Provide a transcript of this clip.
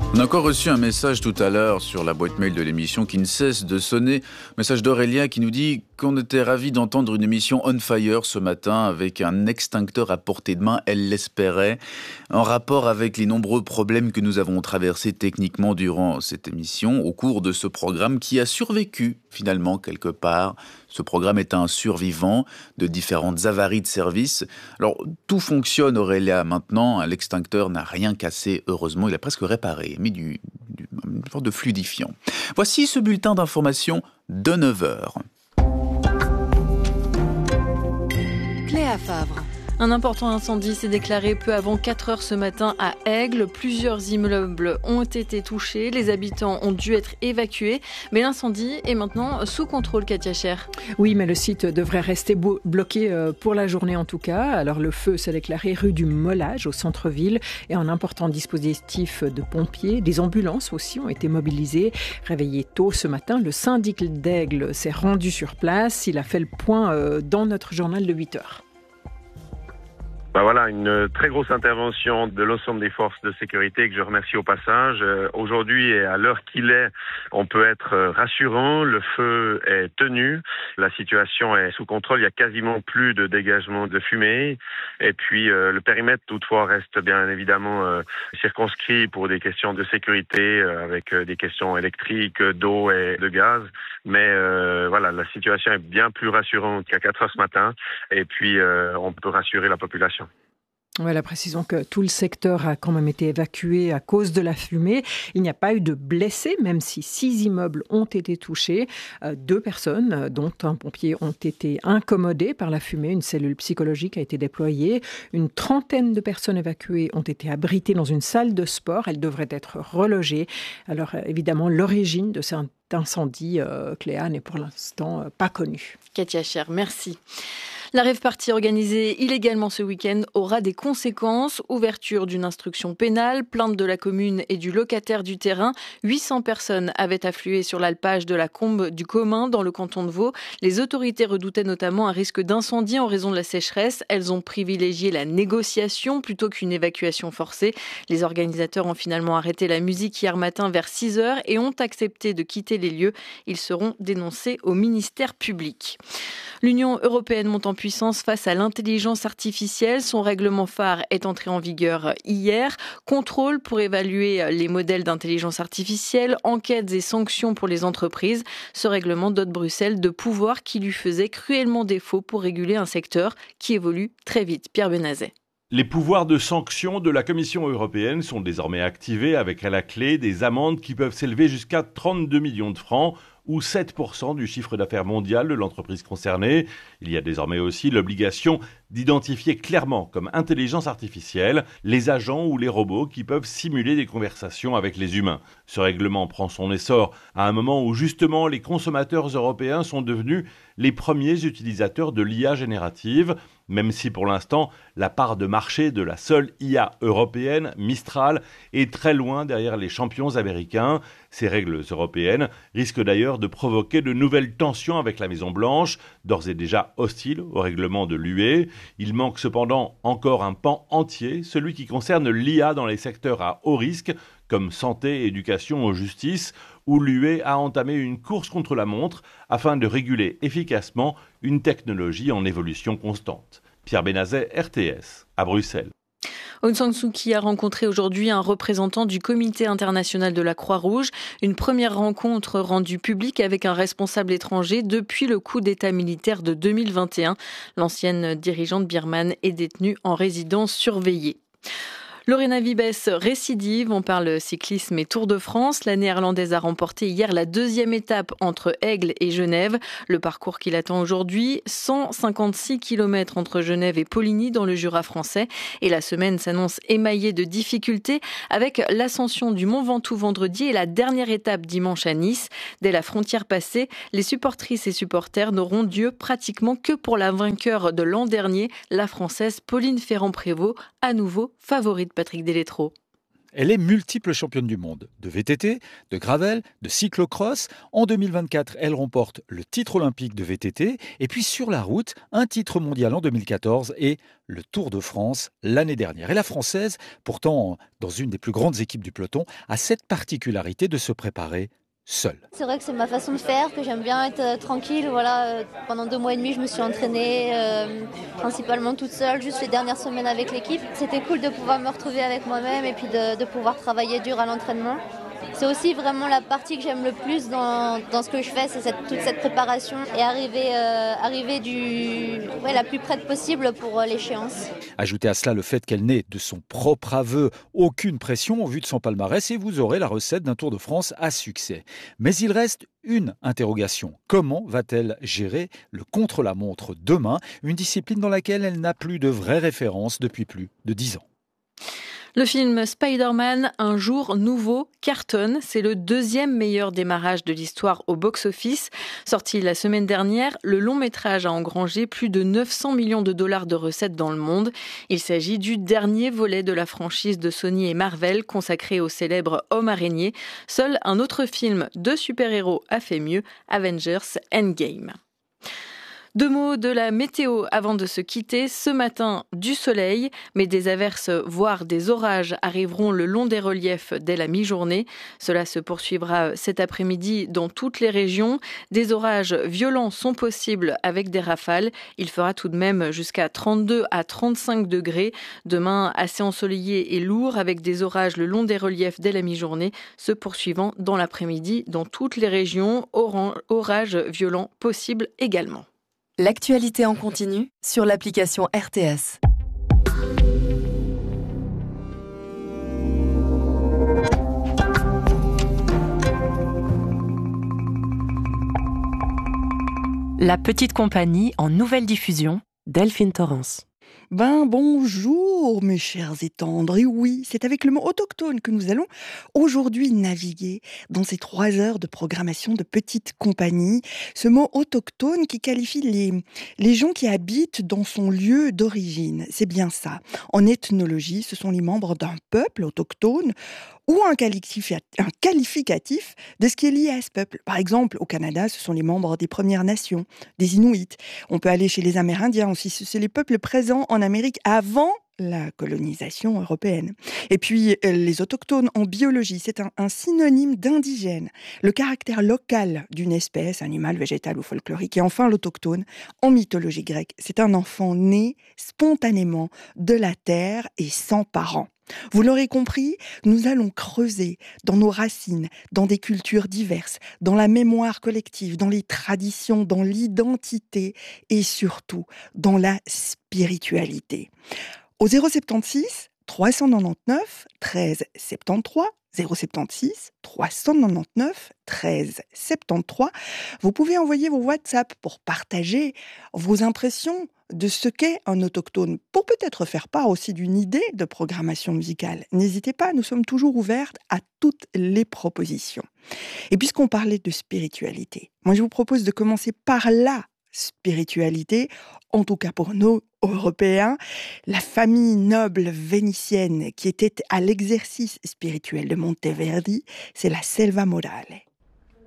On a encore reçu un message tout à l'heure sur la boîte mail de l'émission qui ne cesse de sonner. Message d'Aurélien qui nous dit qu'on était ravis d'entendre une émission on fire ce matin avec un extincteur à portée de main, elle l'espérait, en rapport avec les nombreux problèmes que nous avons traversés techniquement durant cette émission, au cours de ce programme qui a survécu finalement quelque part. Ce programme est un survivant de différentes avaries de service. Alors, tout fonctionne, Aurélia, maintenant. L'extincteur n'a rien cassé, heureusement. Il a presque réparé, mis une sorte de fluidifiant. Voici ce bulletin d'information de 9h. Cléa Favre. Un important incendie s'est déclaré peu avant 4 heures ce matin à Aigle. Plusieurs immeubles ont été touchés. Les habitants ont dû être évacués. Mais l'incendie est maintenant sous contrôle, Katia Cher. Oui, mais le site devrait rester bloqué pour la journée en tout cas. Alors le feu s'est déclaré rue du Mollage au centre-ville et un important dispositif de pompiers. Des ambulances aussi ont été mobilisées. Réveillé tôt ce matin, le syndic d'Aigle s'est rendu sur place. Il a fait le point dans notre journal de 8 heures. Voilà, une très grosse intervention de l'ensemble des forces de sécurité que je remercie au passage. Aujourd'hui et à l'heure qu'il est, on peut être rassurant. Le feu est tenu, la situation est sous contrôle. Il y a quasiment plus de dégagement de fumée. Et puis le périmètre toutefois reste bien évidemment circonscrit pour des questions de sécurité, avec des questions électriques, d'eau et de gaz. Mais voilà, la situation est bien plus rassurante qu'à 4 heures ce matin. Et puis on peut rassurer la population. Voilà, précisons que tout le secteur a quand même été évacué à cause de la fumée. Il n'y a pas eu de blessés, même si 6 immeubles ont été touchés. 2 personnes, dont un pompier, ont été incommodées par la fumée. Une cellule psychologique a été déployée. Une trentaine de personnes évacuées ont été abritées dans une salle de sport. Elles devraient être relogées. Alors évidemment, l'origine de cet incendie, Cléa, n'est pour l'instant pas connue. Katia Cher, merci. La rave-party organisée illégalement ce week-end aura des conséquences. Ouverture d'une instruction pénale, plainte de la commune et du locataire du terrain. 800 personnes avaient afflué sur l'alpage de la Combe du Commun dans le canton de Vaud. Les autorités redoutaient notamment un risque d'incendie en raison de la sécheresse. Elles ont privilégié la négociation plutôt qu'une évacuation forcée. Les organisateurs ont finalement arrêté la musique hier matin vers 6h et ont accepté de quitter les lieux. Ils seront dénoncés au ministère public. L'Union européenne monte en puissance face à l'intelligence artificielle. Son règlement phare est entré en vigueur hier. Contrôle pour évaluer les modèles d'intelligence artificielle, enquêtes et sanctions pour les entreprises. Ce règlement dote Bruxelles de pouvoirs qui lui faisaient cruellement défaut pour réguler un secteur qui évolue très vite. Pierre Benazet. Les pouvoirs de sanction de la Commission européenne sont désormais activés avec à la clé des amendes qui peuvent s'élever jusqu'à 32 millions de francs ou 7% du chiffre d'affaires mondial de l'entreprise concernée. Il y a désormais aussi l'obligation d'identifier clairement comme intelligence artificielle les agents ou les robots qui peuvent simuler des conversations avec les humains. Ce règlement prend son essor à un moment où justement les consommateurs européens sont devenus les premiers utilisateurs de l'IA générative, même si pour l'instant la part de marché de la seule IA européenne, Mistral, est très loin derrière les champions américains. Ces règles européennes risquent d'ailleurs de provoquer de nouvelles tensions avec la Maison-Blanche, d'ores et déjà hostile au règlement de l'UE. Il manque cependant encore un pan entier, celui qui concerne l'IA dans les secteurs à haut risque, comme santé, éducation ou justice, où l'UE a entamé une course contre la montre afin de réguler efficacement une technologie en évolution constante. Pierre Benazet, RTS, à Bruxelles. Aung San Suu Kyi a rencontré aujourd'hui un représentant du Comité international de la Croix-Rouge. Une première rencontre rendue publique avec un responsable étranger depuis le coup d'État militaire de 2021. L'ancienne dirigeante birmane est détenue en résidence surveillée. Lorena Wiebes récidive, on parle cyclisme et Tour de France. La néerlandaise a remporté hier la 2e étape entre Aigle et Genève. Le parcours qui l'attend aujourd'hui, 156 km entre Genève et Poligny dans le Jura français. Et la semaine s'annonce émaillée de difficultés avec l'ascension du Mont Ventoux vendredi et la dernière étape dimanche à Nice. Dès la frontière passée, les supportrices et supporters n'auront Dieu pratiquement que pour la vainqueur de l'an dernier, la Française Pauline Ferrand-Prévot, à nouveau favorite. Patrick Deletreau. Elle est multiple championne du monde de VTT, de gravel, de cyclocross. En 2024, elle remporte le titre olympique de VTT. Et puis sur la route, un titre mondial en 2014 et le Tour de France l'année dernière. Et la Française, pourtant dans une des plus grandes équipes du peloton, a cette particularité de se préparer seule. C'est vrai que c'est ma façon de faire, que j'aime bien être tranquille. Pendant 2 mois et demi, je me suis entraînée principalement toute seule, juste les dernières semaines avec l'équipe. C'était cool de pouvoir me retrouver avec moi-même et puis de pouvoir travailler dur à l'entraînement. C'est aussi vraiment la partie que j'aime le plus dans ce que je fais, c'est toute cette préparation et arriver la plus près possible pour l'échéance. Ajoutez à cela le fait qu'elle n'est de son propre aveu aucune pression au vu de son palmarès et vous aurez la recette d'un Tour de France à succès. Mais il reste une interrogation. Comment va-t-elle gérer le contre-la-montre demain, une discipline dans laquelle elle n'a plus de vraie référence depuis plus de 10 ans? Le film Spider-Man, Un jour nouveau, cartonne. C'est le 2e meilleur démarrage de l'histoire au box-office. Sorti la semaine dernière, le long métrage a engrangé plus de 900 millions de dollars de recettes dans le monde. Il s'agit du dernier volet de la franchise de Sony et Marvel consacré au célèbre homme araignée. Seul un autre film de super-héros a fait mieux, Avengers Endgame. 2 mots de la météo avant de se quitter. Ce matin, du soleil, mais des averses, voire des orages arriveront le long des reliefs dès la mi-journée. Cela se poursuivra cet après-midi dans toutes les régions. Des orages violents sont possibles avec des rafales. Il fera tout de même jusqu'à 32 à 35 degrés. Demain, assez ensoleillé et lourd avec des orages le long des reliefs dès la mi-journée, se poursuivant dans l'après-midi dans toutes les régions. Orages violents possibles également. L'actualité en continu sur l'application RTS. La petite compagnie en nouvelle diffusion, Delphine Torrance. Bonjour mes chers et tendres, et oui, c'est avec le mot autochtone que nous allons aujourd'hui naviguer dans ces 3 heures de programmation de petite compagnie. Ce mot autochtone qui qualifie les gens qui habitent dans son lieu d'origine, c'est bien ça. En ethnologie, ce sont les membres d'un peuple autochtone ou un qualificatif de ce qui est lié à ce peuple. Par exemple, au Canada, ce sont les membres des Premières Nations, des Inuits. On peut aller chez les Amérindiens aussi, c'est les peuples présents en Amérique avant la colonisation européenne. Et puis, les autochtones en biologie, c'est un synonyme d'indigène, le caractère local d'une espèce, animale, végétale ou folklorique. Et enfin, l'autochtone, en mythologie grecque, c'est un enfant né spontanément de la terre et sans parents. Vous l'aurez compris, nous allons creuser dans nos racines, dans des cultures diverses, dans la mémoire collective, dans les traditions, dans l'identité et surtout dans la spiritualité. Au 076 399 13 73, 076 399 13 73, vous pouvez envoyer vos WhatsApp pour partager vos impressions de ce qu'est un autochtone, pour peut-être faire part aussi d'une idée de programmation musicale. N'hésitez pas, nous sommes toujours ouvertes à toutes les propositions. Et puisqu'on parlait de spiritualité, moi je vous propose de commencer par la spiritualité, en tout cas pour nous Européens, la famille noble vénitienne qui était à l'exercice spirituel de Monteverdi, c'est la Selva Morale.